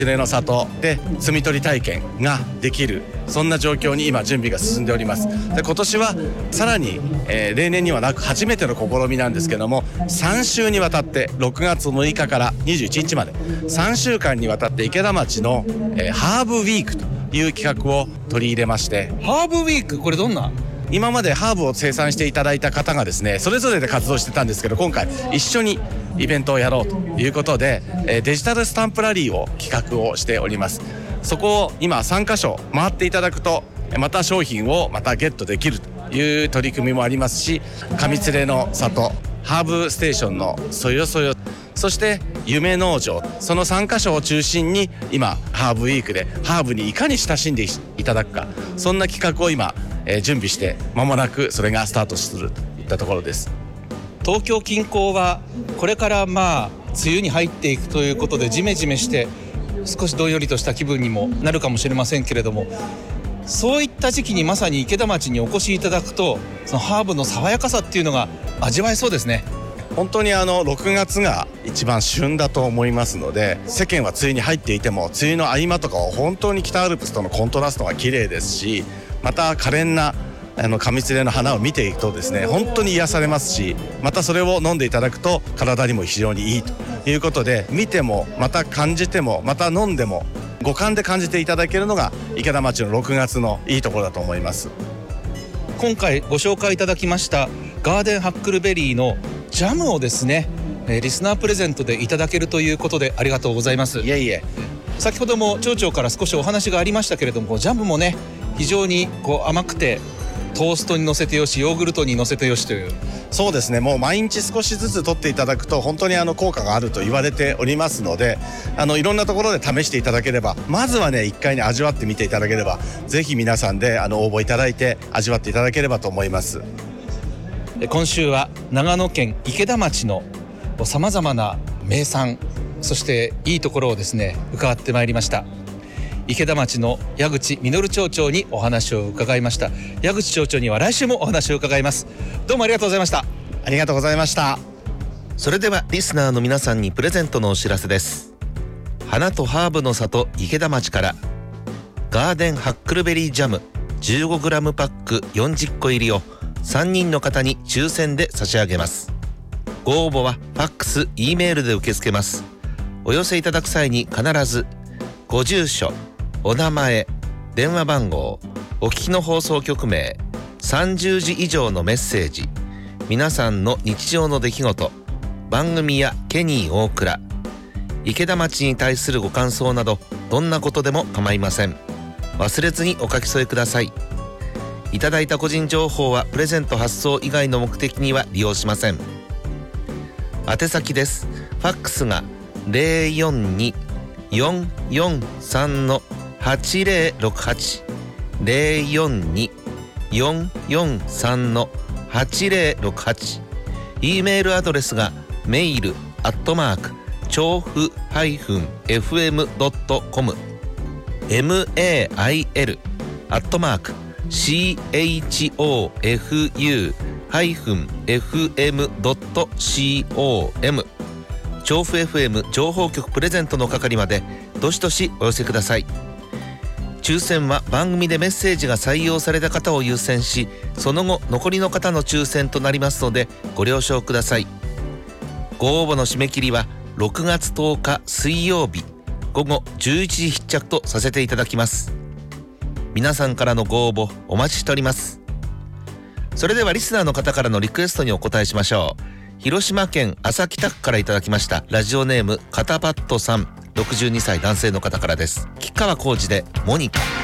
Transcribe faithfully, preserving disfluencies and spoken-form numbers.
船の里で摘み取り体験ができる、そんな状況に今準備が進んでおります。で今年はさらに、えー、例年にはなく初めての試みなんですけども、さん週にわたってろくがつむいかからにじゅういちにちまでさんしゅうかんにわたって池田町の、えー、ハーブウィークという企画を取り入れまして。 ハーブウィーク、これどんな？ 今までハーブを生産していただいた方がですね、それぞれで活動してたんですけど、今回一緒にイベントをやろうということで、デジタルスタンプラリーを企画をしております。そこを今さんかしょ回っていただくと、また商品をまたゲットできるという取り組みもありますし、上連の里、ハーブステーションのそよそよ、そして夢農場、そのさんかしょを中心に今ハーブウィークでハーブにいかに親しんでいただくか、そんな企画を今、えー、準備して間もなくそれがスタートするといったところです。 東京近郊はこれからまあ梅雨に入っていくということで、ジメジメして少しどんよりとした気分にもなるかもしれませんけれども、そういった時期にまさに池田町にお越しいただくと、そのハーブの爽やかさっていうのが味わえそうですね。 本当にあのろくがつが一番旬だと思いますので、世間は梅雨に入っていても梅雨の合間とかは本当に北アルプスとのコントラストが綺麗ですし、また可憐なあの上連の花を見ていくとですね、本当に癒されますし、またそれを飲んでいただくと体にも非常にいいということで、見てもまた感じてもまた飲んでも五感で感じていただけるのが池田町のろくがつのいいところだと思います。 今回ご紹介いただきましたガーデンハックルベリーのジャムをですね、えー、リスナープレゼントでいただけるということでありがとうございます。 いえいえ、 先ほども町長から少しお話がありましたけれども、ジャムもね非常にこう甘くて、トーストに乗せてよし、ヨーグルトに乗せてよしという。 そうですね、もう毎日少しずつ取っていただくと本当にあの効果があると言われておりますので、あのいろんなところで試していただければ、まずはね一回に味わってみていただければ、ぜひ皆さんであの応募いただいて味わっていただければと思います。 今週は長野県池田町のさまざまな名産、そしていいところをですね伺ってまいりました。池田町の矢口実町長にお話を伺いました。矢口町長には来週もお話を伺います。どうもありがとうございました。 ありがとうございました。 それではリスナーの皆さんにプレゼントのお知らせです。花とハーブの里池田町からガーデンハックルベリージャム じゅうごグラム パックよんじゅっこ入りをさんにんの方に抽選で差し上げます。ご応募はファックス、E メールで受け付けます。お寄せいただく際に必ずご住所、お名前、電話番号、お聞きの放送局名、さんじゅうじ以上のメッセージ、皆さんの日常の出来事、番組やケニー大倉、池田町に対するご感想などどんなことでも構いません。忘れずにお書き添えください。いただいた個人情報はプレゼント発送以外の目的には利用しません。宛先です。ファックスが ゼロよんに よんよんさん はちゼロろくはち ゼロよんに よんよんさん はちゼロろくはち。 E メールアドレスがメイルアットマーク調布 エフエム ドット コム メイル アットマーク チョーフ エフエム ドット コム 調布 エフエム 情報局プレゼントの係までどしどしお寄せください。抽選は番組でメッセージが採用された方を優先し、その後残りの方の抽選となりますのでご了承ください。ご応募の締め切りはろくがつとおか水曜日ごごじゅういちじ必着とさせていただきます。皆さんからのご応募お待ちしております。それではリスナーの方からのリクエストにお答えしましょう。広島県安佐北区からいただきましたラジオネームカタパットさん、ろくじゅうにさい男性の方からです。吉川晃司でモニカ。